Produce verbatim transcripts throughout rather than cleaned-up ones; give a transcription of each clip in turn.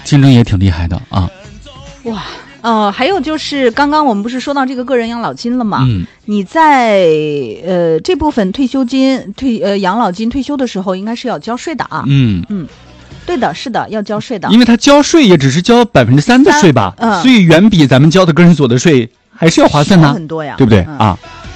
竞争也挺厉害的啊。 哇，呃，还有就是刚刚我们不是说到这个个人养老金了吗？ 嗯， 你在呃这部分退休金退呃养老金退休的时候，应该是要交税的啊。 嗯嗯，对的，是的，要交税的。 因为他交税也只是交百分之三的税吧， 嗯， 所以远比咱们交的个人所得税还是要划算呢， 很多呀， 对不对、 嗯、 啊？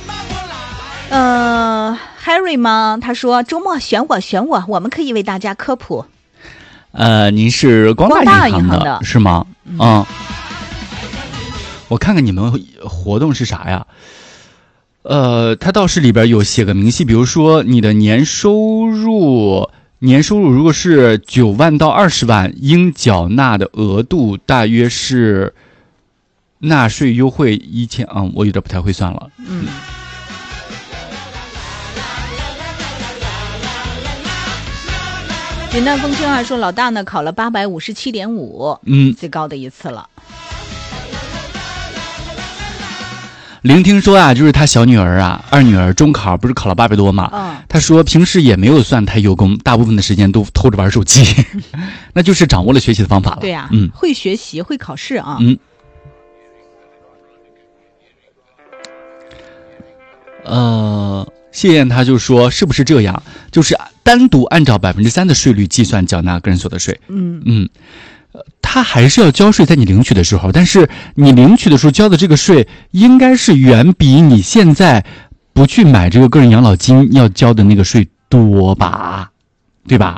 呃 ，Harry 吗？他说周末选我选我，我们可以为大家科普。 呃，您是光大银行 的, 光大银行的是吗？嗯、啊，我看看你们活动是啥呀？呃，它倒是里边有写个明细，比如说你的年收入，年收入如果是九万到二十万，应缴纳的额度大约是纳税优惠一千，嗯，我有点不太会算了。 嗯。云淡风轻还说，老大呢考了八百五十七点五， 嗯， 最高的一次了。 聆听说啊，就是他小女儿啊，二女儿中考不是考了八百多嘛？ 嗯， 他说平时也没有算太有功，大部分的时间都偷着玩手机，那就是掌握了学习的方法了。 对呀、啊， 嗯， 会学习，会考试啊。 嗯。呃，谢燕他就说是不是这样？就是单独按照百分之三的税率计算缴纳个人所得税。 嗯嗯。他还是要交税，在你领取的时候，但是你领取的时候交的这个税，应该是远比你现在不去买这个个人养老金要交的那个税多吧，对吧？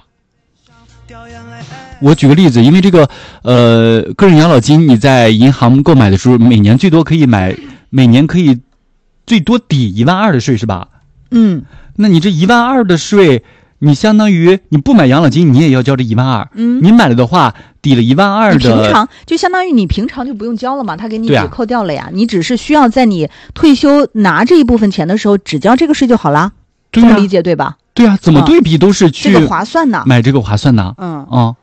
我举个例子，因为这个呃个人养老金你在银行购买的时候，每年最多可以买，每年可以最多抵一万二的税，是吧？ 嗯， 那你这一万二的税，你相当于你不买养老金，你也要交这一万二。 嗯， 你买了的话，抵了一万二的， 平常就相当于你平常就不用交了嘛，他给你啊只扣掉了呀。你只是需要在你退休拿这一部分钱的时候，只交这个税就好了。 对啊， 这么理解对吧？ 对啊，怎么对比都是去、 嗯、这个划算呢， 买这个划算呢。 嗯啊。嗯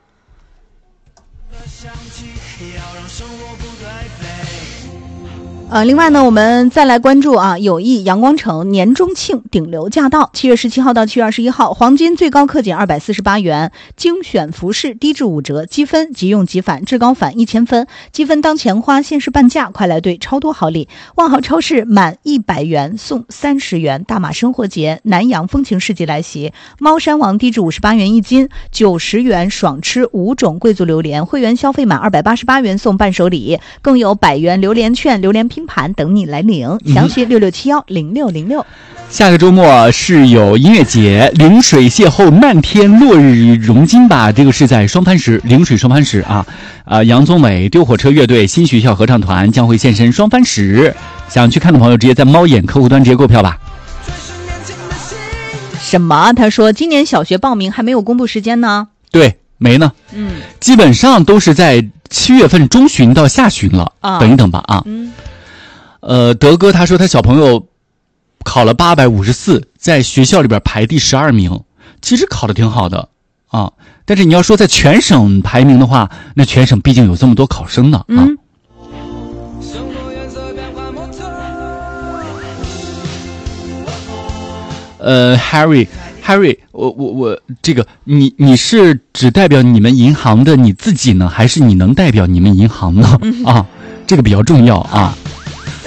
呃，另外呢，我们再来关注啊，友谊阳光城年中庆顶流驾到，七月十七号到七月二十一号，黄金最高克减二百四十八元，精选服饰低至五折，积分即用即返，至高返一千分，积分当钱花，限时半价，快来兑，超多好礼！万豪超市满一百元送三十元，大马生活节南洋风情市集来袭，猫山王低至五十八元一斤，九十元爽吃五种贵族榴莲，会员消费满二百八十八元送伴手礼，更有百元榴莲券、榴莲拼盘等你来领，详询六六七幺零六零六。 下个周末是有音乐节，陵水邂逅漫天落日融金吧，这个是在双磐石，陵水双磐石啊，啊、呃，杨宗纬、丢火车乐队、新学校合唱团将会现身双磐石，想去看的朋友直接在猫眼客户端直接购票吧。 什么？他说今年小学报名还没有公布时间呢？ 对，没呢。 嗯， 基本上都是在七月份中旬到下旬了， 啊， 等一等吧啊。 嗯。 呃，德哥他说他小朋友考了八百五十四，在学校里边排第十二名，其实考得挺好的啊。但是你要说在全省排名的话，那全省毕竟有这么多考生呢啊。 嗯。 呃 ，Harry。Harry， 我我我，这个你你是只代表你们银行的你自己呢，还是你能代表你们银行呢？啊，这个比较重要啊。